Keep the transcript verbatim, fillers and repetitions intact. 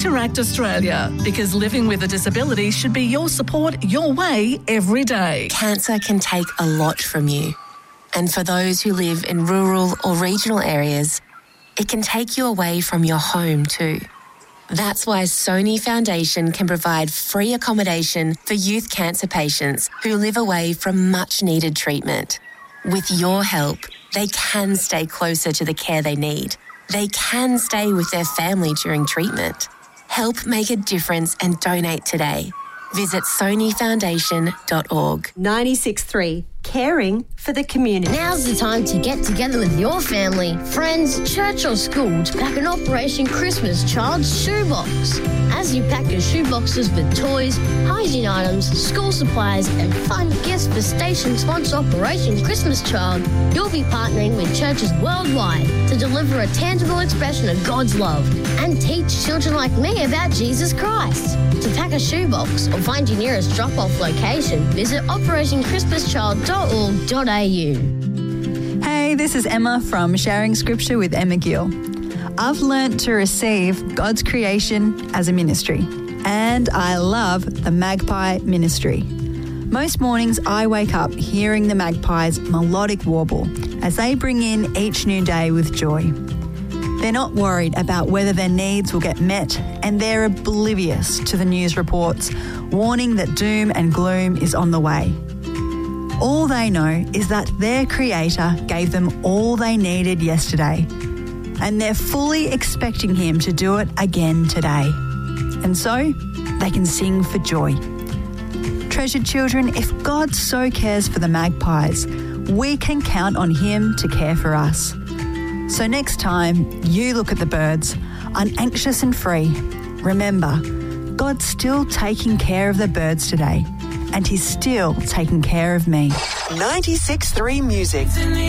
Counteract Australia, because living with a disability should be your support your way every day. Cancer can take a lot from you. And for those who live in rural or regional areas, it can take you away from your home too. That's why Sony Foundation can provide free accommodation for youth cancer patients who live away from much-needed treatment. With your help, they can stay closer to the care they need. They can stay with their family during treatment. Help make a difference and donate today. Visit sony foundation dot org. ninety-six point three, caring for the community. Now's the time to get together with your family, friends, church or school to pack an Operation Christmas Child's shoebox. As you pack your shoeboxes with toys, hygiene items, school supplies and fun gifts for station sponsor Operation Christmas Child, you'll be partnering with churches worldwide to deliver a tangible expression of God's love and teach children like me about Jesus Christ. To pack a shoebox or find your nearest drop-off location, visit operation christmas child dot org dot a u. Hey, this is Emma from Sharing Scripture with Emma Gill. I've learnt to receive God's creation as a ministry, and I love the Magpie Ministry. Most mornings I wake up hearing the magpies' melodic warble as they bring in each new day with joy. They're not worried about whether their needs will get met, and they're oblivious to the news reports warning that doom and gloom is on the way. All they know is that their Creator gave them all they needed yesterday, and they're fully expecting Him to do it again today. And so they can sing for joy. Treasured children, if God so cares for the magpies, we can count on Him to care for us. So next time you look at the birds, unanxious and free, remember, God's still taking care of the birds today, and He's still taking care of me. ninety-six point three Music.